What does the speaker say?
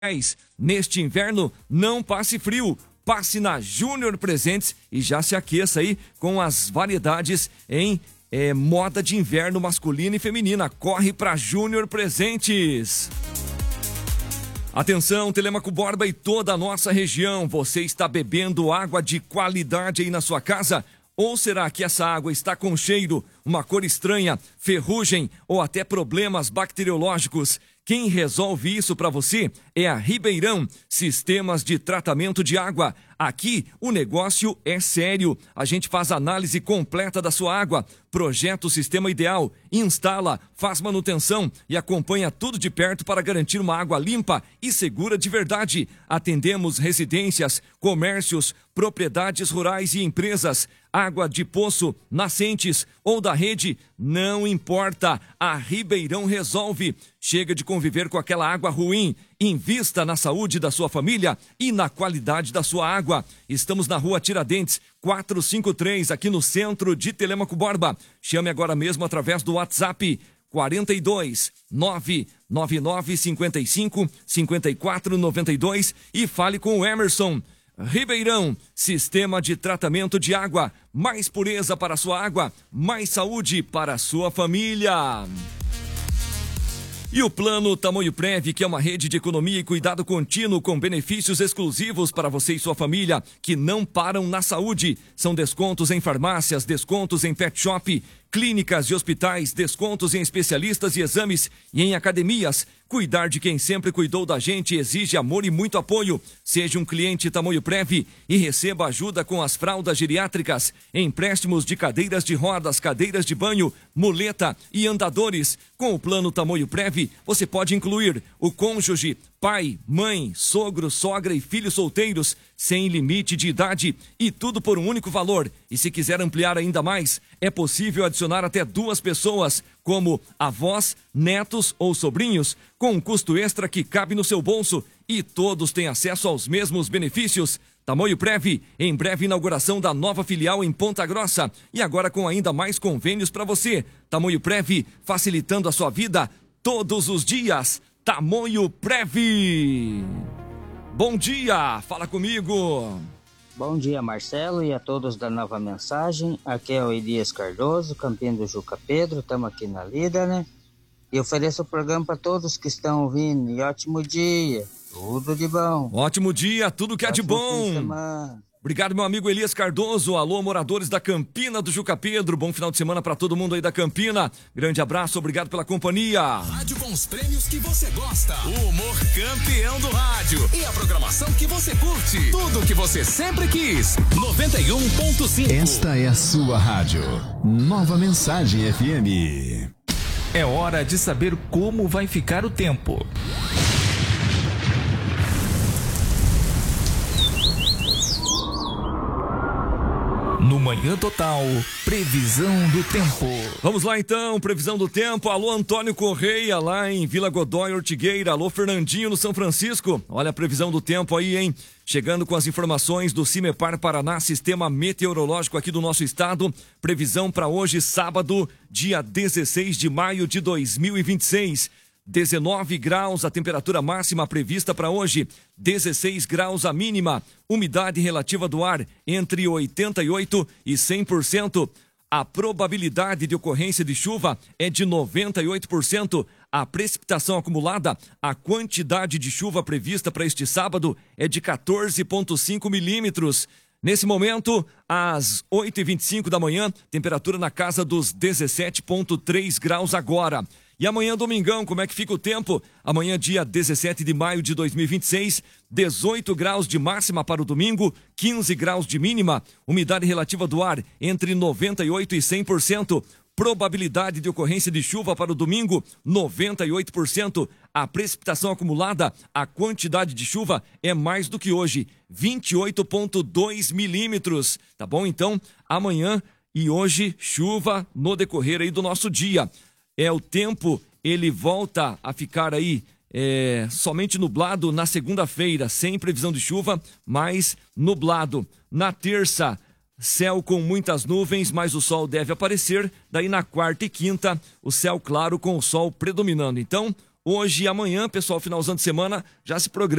Neste inverno, não passe frio. Passe na Júnior Presentes e já se aqueça aí com as variedades em moda de inverno masculina e feminina. Corre para Júnior Presentes. Atenção, Telêmaco Borba e toda a nossa região. Você está bebendo água de qualidade aí na sua casa? Ou será que essa água está com cheiro, uma cor estranha, ferrugem ou até problemas bacteriológicos? Quem resolve isso para você é a Ribeirão Sistemas de Tratamento de Água. Aqui o negócio é sério. A gente faz análise completa da sua água, projeta o sistema ideal, instala, faz manutenção e acompanha tudo de perto para garantir uma água limpa e segura de verdade. Atendemos residências, comércios, propriedades rurais e empresas. Água de poço, nascentes ou da rede, não importa. A Ribeirão resolve. Chega de conviver com aquela água ruim. Invista na saúde da sua família e na qualidade da sua água. Estamos na Rua Tiradentes, 453, aqui no centro de Telêmaco Borba. Chame agora mesmo através do WhatsApp 42 999 55 54 92 e fale com o Emerson. Ribeirão, sistema de tratamento de água. Mais pureza para a sua água, mais saúde para a sua família. E o Plano Tamoio Prev, que é uma rede de economia e cuidado contínuo com benefícios exclusivos para você e sua família, que não param na saúde. São descontos em farmácias, descontos em pet shop, clínicas e hospitais, descontos em especialistas e exames e em academias. Cuidar de quem sempre cuidou da gente exige amor e muito apoio. Seja um cliente Tamoio Prev e receba ajuda com as fraldas geriátricas, empréstimos de cadeiras de rodas, cadeiras de banho, muleta e andadores. Com o Plano Tamoio Prev, você pode incluir o cônjuge, pai, mãe, sogro, sogra e filhos solteiros, sem limite de idade e tudo por um único valor. E se quiser ampliar ainda mais, é possível adicionar até 2 pessoas, como avós, netos ou sobrinhos, com um custo extra que cabe no seu bolso e todos têm acesso aos mesmos benefícios. Tamoio Prev, em breve inauguração da nova filial em Ponta Grossa e agora com ainda mais convênios para você. Tamoio Prev, facilitando a sua vida todos os dias. Tamoio Prev. Bom dia, fala comigo. Bom dia, Marcelo, e a todos da Nova Mensagem. Aqui é o Elias Cardoso, campeão do Juca Pedro. Estamos aqui na lida, né? E ofereço o programa para todos que estão ouvindo. E ótimo dia, tudo de bom. Ótimo dia, tudo que é de bom. Obrigado, meu amigo Elias Cardoso. Alô, moradores da Campina do Juca Pedro. Bom final de semana para todo mundo aí da Campina. Grande abraço, obrigado pela companhia. Rádio com os prêmios que você gosta. O humor campeão do rádio. E a programação que você curte. Tudo que você sempre quis. 91.5. Esta é a sua rádio. Nova Mensagem FM. É hora de saber como vai ficar o tempo. No Manhã Total, previsão do tempo. Vamos lá então, previsão do tempo. Alô, Antônio Correia, lá em Vila Godoy, Ortigueira. Alô, Fernandinho, no São Francisco. Olha a previsão do tempo aí, hein? Chegando com as informações do Cimepar Paraná, sistema meteorológico aqui do nosso estado. Previsão para hoje, sábado, dia 16 de maio de 2026. 19 graus a temperatura máxima prevista para hoje, 16 graus a mínima, umidade relativa do ar entre 88% e 100%. A probabilidade de ocorrência de chuva é de 98%. A precipitação acumulada, a quantidade de chuva prevista para este sábado é de 14,5 milímetros. Nesse momento, às 8h25 da manhã, temperatura na casa dos 17,3 graus agora. E amanhã, domingão, como é que fica o tempo? Amanhã, dia 17 de maio de 2026, 18 graus de máxima para o domingo, 15 graus de mínima, umidade relativa do ar entre 98% e 100%. Probabilidade de ocorrência de chuva para o domingo, 98%. A precipitação acumulada, a quantidade de chuva é mais do que hoje, 28,2 milímetros. Tá bom? Então, amanhã e hoje, chuva no decorrer aí do nosso dia. O tempo, ele volta a ficar aí somente nublado na segunda-feira, sem previsão de chuva, mas nublado. Na terça, céu com muitas nuvens, mas o sol deve aparecer. Daí na quarta e quinta, o céu claro com o sol predominando. Então, hoje e amanhã, pessoal, finalzão de semana, já se programa.